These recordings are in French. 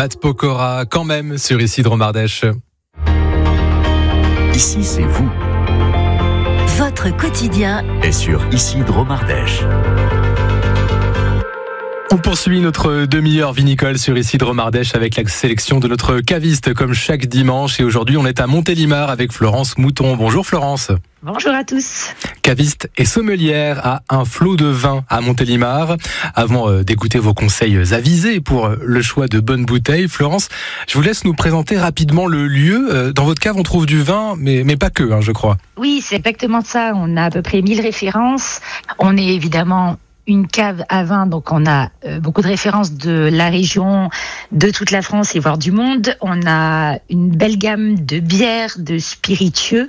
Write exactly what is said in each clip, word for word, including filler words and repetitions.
Matt Pokora, quand même, sur Ici Dromardèche. Ici, c'est vous. Votre quotidien est sur Ici Dromardèche. On poursuit notre demi-heure vinicole sur Ici Dromardèche avec la sélection de notre caviste comme chaque dimanche. Et aujourd'hui, on est à Montélimar avec Florence Mouton. Bonjour Florence. Bonjour à tous. Caviste et sommelière à Un Flot de Vin à Montélimar. Avant d'écouter vos conseils avisés pour le choix de bonnes bouteilles, Florence, je vous laisse nous présenter rapidement le lieu. Dans votre cave, on trouve du vin, mais, mais pas que, hein, je crois. Oui, c'est exactement ça. On a à peu près mille références. On est évidemment une cave à vin, donc on a euh, beaucoup de références de la région, de toute la France et voire du monde. On a une belle gamme de bières, de spiritueux,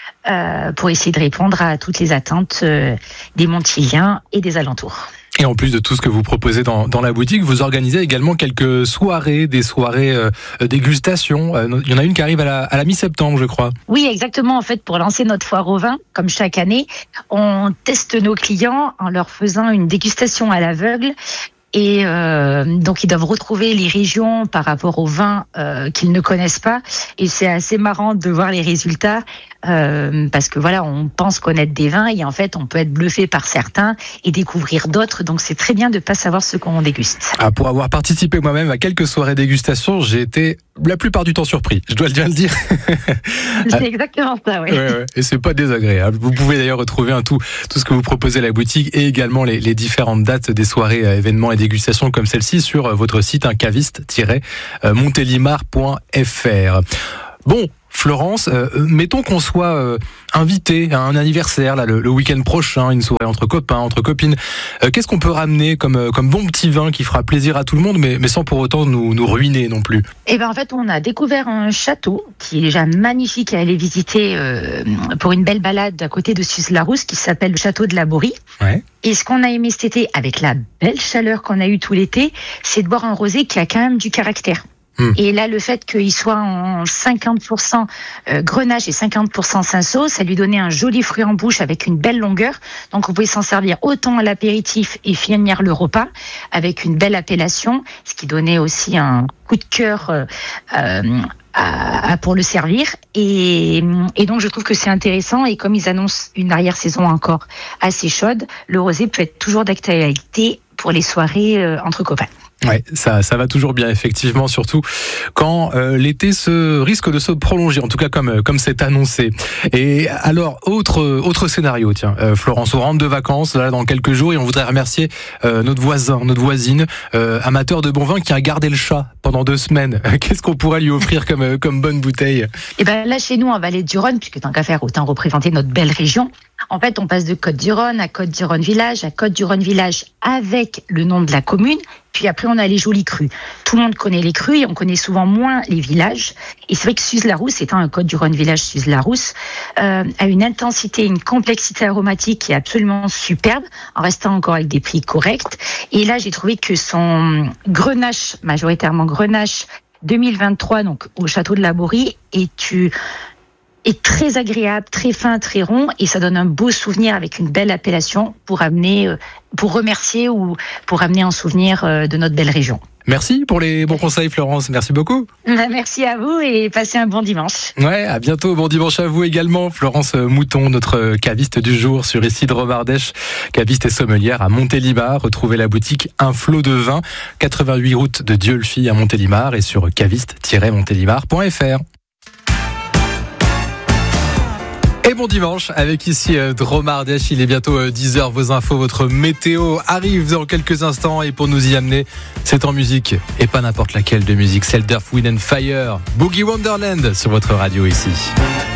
euh, pour essayer de répondre à toutes les attentes euh, des Montiliens et des alentours. Et en plus de tout ce que vous proposez dans, dans la boutique, vous organisez également quelques soirées, des soirées euh, dégustation. Euh, il y en a une qui arrive à la, à la mi-septembre, je crois. Oui, exactement. En fait, pour lancer notre foire au vin, comme chaque année, on teste nos clients en leur faisant une dégustation à l'aveugle. Et euh, donc, ils doivent retrouver les régions par rapport aux vins euh, qu'ils ne connaissent pas. Et c'est assez marrant de voir les résultats euh, parce que voilà, on pense connaître des vins et en fait, on peut être bluffé par certains et découvrir d'autres. Donc, c'est très bien de pas savoir ce qu'on déguste. Ah, pour avoir participé moi-même à quelques soirées dégustation, j'ai été la plupart du temps surpris. Je dois bien le dire. C'est exactement ça, oui. Ouais, ouais. Et c'est pas désagréable. Vous pouvez d'ailleurs retrouver un tout, tout ce que vous proposez à la boutique et également les, les différentes dates des soirées, événements et dégustation comme celle-ci sur votre site un caviste tiret montélimar point f r. Bon, Florence, euh, mettons qu'on soit euh, invité à un anniversaire là, le, le week-end prochain, une soirée entre copains, entre copines. Euh, qu'est-ce qu'on peut ramener comme, euh, comme bon petit vin qui fera plaisir à tout le monde, mais, mais sans pour autant nous, nous ruiner non plus? Eh ben en fait, on a découvert un château qui est déjà magnifique à aller visiter euh, pour une belle balade à côté de Suse-la-Rousse qui s'appelle le château de la Borie. Ouais. Et ce qu'on a aimé cet été, avec la belle chaleur qu'on a eue tout l'été, c'est de boire un rosé qui a quand même du caractère. Mmh. Et là, le fait qu'il soit en cinquante pour cent Grenache et cinquante pour cent Cinsault, ça lui donnait un joli fruit en bouche avec une belle longueur. Donc, vous pouvez s'en servir autant à l'apéritif et finir le repas avec une belle appellation, ce qui donnait aussi un coup de cœur euh, à, à, pour le servir. Et, et donc, je trouve que c'est intéressant. Et comme ils annoncent une arrière-saison encore assez chaude, le rosé peut être toujours d'actualité pour les soirées euh, entre copains. Ouais, ça, ça va toujours bien, effectivement, surtout quand euh, l'été se risque de se prolonger, en tout cas comme comme c'est annoncé. Et alors, autre autre scénario, tiens, euh, Florence, on rentre de vacances là dans quelques jours et on voudrait remercier euh, notre voisin, notre voisine, euh, amateur de bon vin qui a gardé le chat pendant deux semaines. Qu'est-ce qu'on pourrait lui offrir comme comme bonne bouteille? Et ben là, chez nous, en Vallée du Rhône, puisque tant qu'à faire, autant représenter notre belle région. En fait, on passe de Côte-du-Rhône à Côte-du-Rhône-Village, à Côte-du-Rhône-Village avec le nom de la commune. Puis après, on a les jolis crus. Tout le monde connaît les crus et on connaît souvent moins les villages. Et c'est vrai que Suse-la-Rousse, étant un Côte-du-Rhône-Village Suse-la-Rousse, euh, a une intensité, une complexité aromatique qui est absolument superbe, en restant encore avec des prix corrects. Et là, j'ai trouvé que son Grenache, majoritairement Grenache deux mille vingt-trois, donc au château de la Borie, est tu est très agréable, très fin, très rond, et ça donne un beau souvenir avec une belle appellation pour amener, pour remercier ou pour amener en souvenir de notre belle région. Merci pour les bons conseils, Florence. Merci beaucoup. Merci à vous et passez un bon dimanche. Ouais, à bientôt. Bon dimanche à vous également. Florence Mouton, notre caviste du jour sur Ici Dromardèche, caviste et sommelière à Montélimar. Retrouvez la boutique Un Flot de Vin, quatre-vingt-huit route de Dieulefit à Montélimar et sur caviste tiret montélimar point f r. Et bon dimanche avec ici euh, Dromardèche, il est bientôt euh, dix heures, vos infos, votre météo arrive dans quelques instants et pour nous y amener, c'est en musique et pas n'importe laquelle de musique, celle d'Earth, Wind and Fire, Boogie Wonderland sur votre radio ici.